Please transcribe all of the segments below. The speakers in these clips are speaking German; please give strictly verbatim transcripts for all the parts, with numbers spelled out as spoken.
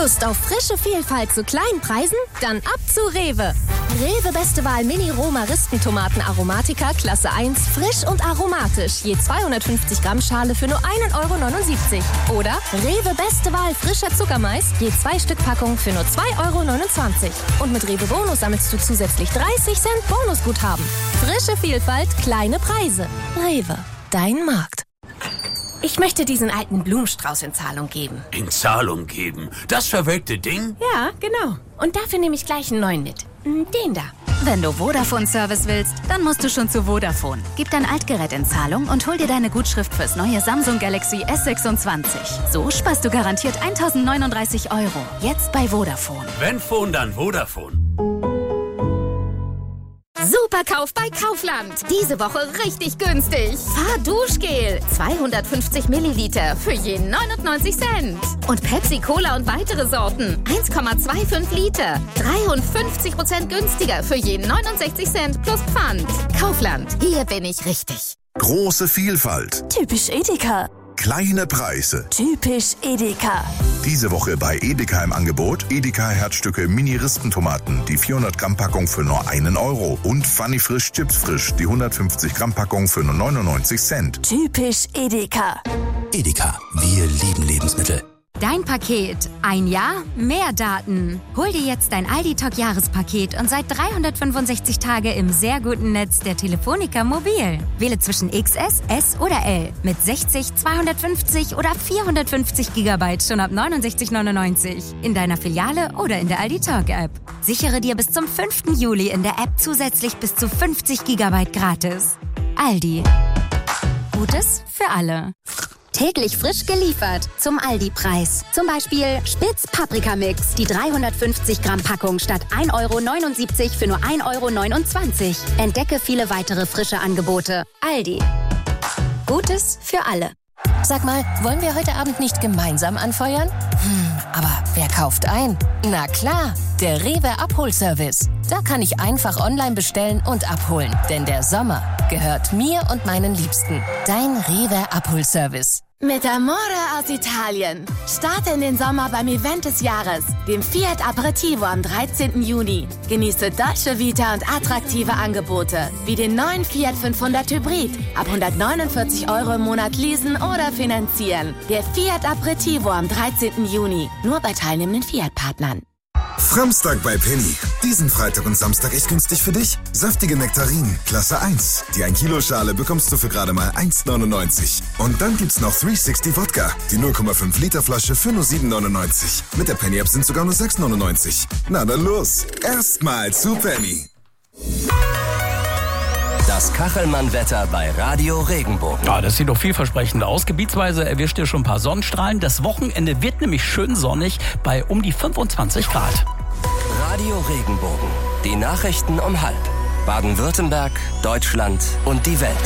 Lust auf frische Vielfalt zu kleinen Preisen? Dann ab zu Rewe. Rewe Beste Wahl Mini-Roma-Ristentomaten Aromatica Klasse eins, frisch und aromatisch. Je zweihundertfünfzig Gramm Schale für nur ein Euro neunundsiebzig. Oder Rewe Beste Wahl frischer Zuckermais, je zwei Stück Packung für nur zwei Euro neunundzwanzig. Und mit Rewe Bonus sammelst du zusätzlich dreißig Cent Bonusguthaben. Frische Vielfalt, kleine Preise. Rewe, dein Markt. Ich möchte diesen alten Blumenstrauß in Zahlung geben. In Zahlung geben? Das verwelkte Ding? Ja, genau. Und dafür nehme ich gleich einen neuen mit. Den da. Wenn du Vodafone-Service willst, dann musst du schon zu Vodafone. Gib dein Altgerät in Zahlung und hol dir deine Gutschrift fürs neue Samsung Galaxy S sechsundzwanzig. So sparst du garantiert eintausendneununddreißig Euro. Jetzt bei Vodafone. Wenn Phone, dann Vodafone. Superkauf bei Kaufland. Diese Woche richtig günstig. Fahrduschgel. zweihundertfünfzig Milliliter für je neunundneunzig Cent. Und Pepsi Cola und weitere Sorten. eins Komma fünfundzwanzig Liter. dreiundfünfzig Prozent günstiger für je neunundsechzig Cent plus Pfand. Kaufland. Hier bin ich richtig. Große Vielfalt. Typisch Edeka. Kleine Preise. Typisch Edeka. Diese Woche bei Edeka im Angebot Edeka Herzstücke Mini-Ristentomaten, die vierhundert Gramm Packung für nur einen Euro. Und Funny Frisch Chips Frisch, die hundertfünfzig Gramm Packung für nur neunundneunzig Cent. Typisch Edeka. Edeka, wir lieben Lebensmittel. Dein Paket. Ein Jahr, mehr Daten. Hol dir jetzt dein Aldi-Talk-Jahrespaket und sei dreihundertfünfundsechzig Tage im sehr guten Netz der Telefonica Mobil. Wähle zwischen X S, S oder L mit sechzig, zweihundertfünfzig oder vierhundertfünfzig Gigabyte schon ab neunundsechzig neunundneunzig in deiner Filiale oder in der Aldi-Talk-App. Sichere dir bis zum fünften Juli in der App zusätzlich bis zu fünfzig Gigabyte gratis. Aldi. Gutes für alle. Täglich frisch geliefert zum Aldi-Preis. Zum Beispiel Spitz Paprikamix, die dreihundertfünfzig Gramm Packung statt ein Euro neunundsiebzig für nur ein Euro neunundzwanzig. Entdecke viele weitere frische Angebote. Aldi. Gutes für alle. Sag mal, wollen wir heute Abend nicht gemeinsam anfeuern? Hm, aber wer kauft ein? Na klar, der Rewe Abholservice. Da kann ich einfach online bestellen und abholen. Denn der Sommer gehört mir und meinen Liebsten. Dein Rewe Abholservice. Mit Amore aus Italien. Starte in den Sommer beim Event des Jahres, dem Fiat Aperitivo am dreizehnten Juni. Genieße Dolce Vita und attraktive Angebote, wie den neuen Fiat fünfhundert Hybrid. Ab hundertneunundvierzig Euro im Monat leasen oder finanzieren. Der Fiat Aperitivo am dreizehnten Juni. Nur bei teilnehmenden Fiat-Partnern. Framstag bei Penny. Diesen Freitag und Samstag echt günstig für dich. Saftige Nektarinen, Klasse eins. Die ein Kilo Schale bekommst du für gerade mal eins neunundneunzig. Und dann gibt's noch dreihundertsechzig Wodka. Die null Komma fünf Liter Flasche für nur sieben neunundneunzig. Mit der Penny App sind sogar nur sechs neunundneunzig. Na dann los. Erstmal zu Penny. Das Kachelmann-Wetter bei Radio Regenbogen. Ja, das sieht doch vielversprechend aus. Gebietsweise erwischt ihr schon ein paar Sonnenstrahlen. Das Wochenende wird nämlich schön sonnig bei um die fünfundzwanzig Grad. Radio Regenbogen. Die Nachrichten um halb. Baden-Württemberg, Deutschland und die Welt.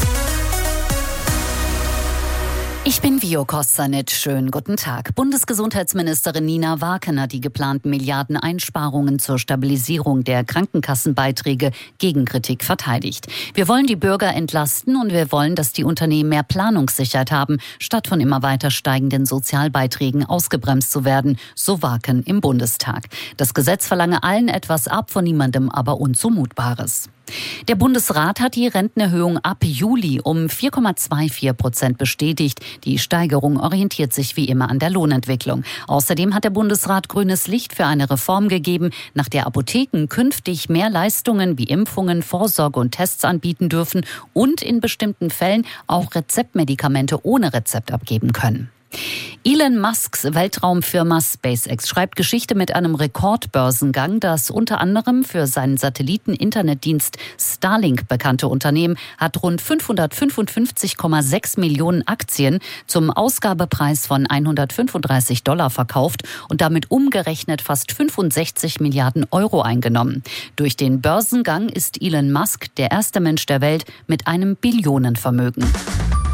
Ich bin Vio Kostanic. Schönen guten Tag. Bundesgesundheitsministerin Nina Waken hat die geplanten Milliardeneinsparungen zur Stabilisierung der Krankenkassenbeiträge gegen Kritik verteidigt. Wir wollen die Bürger entlasten und wir wollen, dass die Unternehmen mehr Planungssicherheit haben, statt von immer weiter steigenden Sozialbeiträgen ausgebremst zu werden, so Waken im Bundestag. Das Gesetz verlange allen etwas ab, von niemandem aber Unzumutbares. Der Bundesrat hat die Rentenerhöhung ab Juli um vier Komma vierundzwanzig Prozent bestätigt. Die Steigerung orientiert sich wie immer an der Lohnentwicklung. Außerdem hat der Bundesrat grünes Licht für eine Reform gegeben, nach der Apotheken künftig mehr Leistungen wie Impfungen, Vorsorge und Tests anbieten dürfen und in bestimmten Fällen auch Rezeptmedikamente ohne Rezept abgeben können. Elon Musks Weltraumfirma SpaceX schreibt Geschichte mit einem Rekordbörsengang. Das unter anderem für seinen Satelliten-Internetdienst Starlink bekannte Unternehmen hat rund fünfhundertfünfundfünfzig Komma sechs Millionen Aktien zum Ausgabepreis von hundertfünfunddreißig Dollar verkauft und damit umgerechnet fast fünfundsechzig Milliarden Euro eingenommen. Durch den Börsengang ist Elon Musk der erste Mensch der Welt mit einem Billionenvermögen.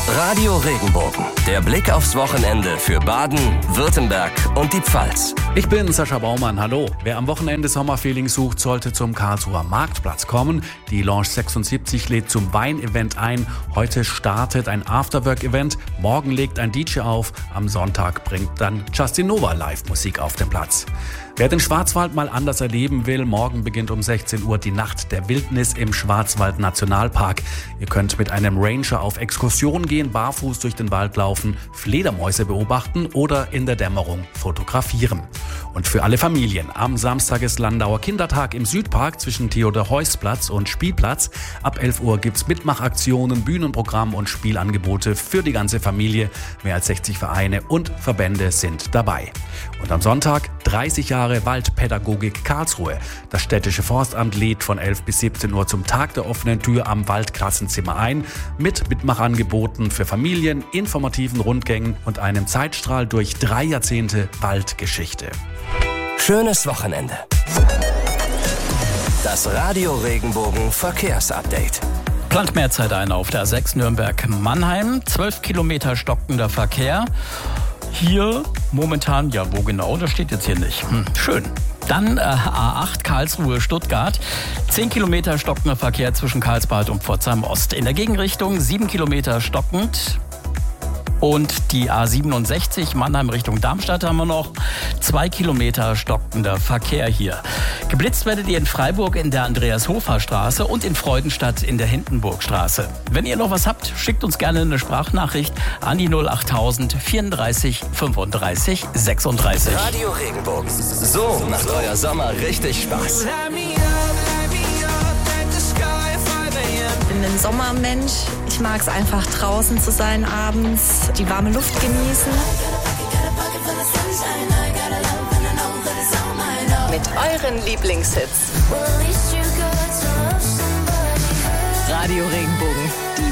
Radio Regenbogen. Der Blick aufs Wochenende für Baden, Württemberg und die Pfalz. Ich bin Sascha Baumann, hallo. Wer am Wochenende Sommerfeeling sucht, sollte zum Karlsruher Marktplatz kommen. Die Lounge sechsundsiebzig lädt zum Weinevent ein. Heute startet ein Afterwork-Event. Morgen legt ein D J auf. Am Sonntag bringt dann Justin Nova Live-Musik auf den Platz. Wer den Schwarzwald mal anders erleben will, morgen beginnt um sechzehn Uhr die Nacht der Wildnis im Schwarzwald Nationalpark. Ihr könnt mit einem Ranger auf Exkursion gehen, barfuß durch den Wald laufen, Fledermäuse beobachten oder in der Dämmerung fotografieren. Und für alle Familien, am Samstag ist Landauer Kindertag im Südpark zwischen Theodor-Heuss-Platz und Spielplatz. Ab elf Uhr gibt's Mitmachaktionen, Bühnenprogramm und Spielangebote für die ganze Familie. Mehr als sechzig Vereine und Verbände sind dabei. Und am Sonntag dreißig Jahre Waldpädagogik Karlsruhe. Das städtische Forstamt lädt von elf bis siebzehn Uhr zum Tag der offenen Tür am Waldklassenzimmer ein. Mit Mitmachangeboten für Familien, informativen Rundgängen und einem Zeitstrahl durch drei Jahrzehnte Waldgeschichte. Schönes Wochenende. Das Radio Regenbogen Verkehrsupdate. Plant mehr Zeit ein auf der A sechs Nürnberg-Mannheim. zwölf Kilometer stockender Verkehr. Hier momentan, ja wo genau, das steht jetzt hier nicht. Hm, schön. Dann äh, A acht Karlsruhe-Stuttgart. zehn Kilometer stockender Verkehr zwischen Karlsbad und Pforzheim Ost. In der Gegenrichtung sieben Kilometer stockend. Und die A siebenundsechzig Mannheim Richtung Darmstadt haben wir noch zwei Kilometer stockender Verkehr hier. Geblitzt werdet ihr in Freiburg in der Andreas-Hofer-Straße und in Freudenstadt in der Hindenburgstraße. Wenn ihr noch was habt, schickt uns gerne eine Sprachnachricht an die null achttausend vierunddreißig fünfunddreißig sechsunddreißig. Radio Regenbogen. So macht euer Sommer richtig Spaß. Ich bin ein Sommermensch. Ich mag es einfach draußen zu sein abends, die warme Luft genießen. Mit euren Lieblingshits. Radio Regenbogen.